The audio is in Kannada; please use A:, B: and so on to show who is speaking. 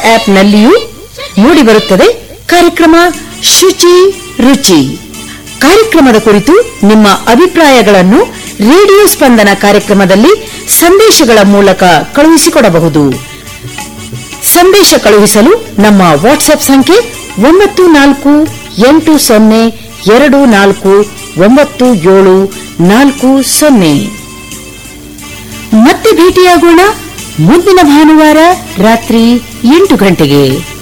A: ಆಪ್ನಲ್ಲಿಯೂ ಮೂಡಿಬರುತ್ತದೆ ಕಾರ್ಯಕ್ರಮ ಶುಚಿ ರುಚಿ. ಕಾರ್ಯಕ್ರಮದ ಕುರಿತು ನಿಮ್ಮ ಅಭಿಪ್ರಾಯಗಳನ್ನು ರೇಡಿಯೋ ಸ್ಪಂದನ ಕಾರ್ಯಕ್ರಮದಲ್ಲಿ ಸಂದೇಶಗಳ ಮೂಲಕ ಕಳುಹಿಸಿಕೊಡಬಹುದು. ಸಂದೇಶ ಕಳುಹಿಸಲು ನಮ್ಮ ವಾಟ್ಸ್ಆಪ್ ಸಂಖ್ಯೆ 9482499740. ಮತ್ತೆ ಭೇಟಿಯಾಗೋಣ ಮುಂದಿನ ಭಾನುವಾರ ರಾತ್ರಿ 8 ಗಂಟೆಗೆ.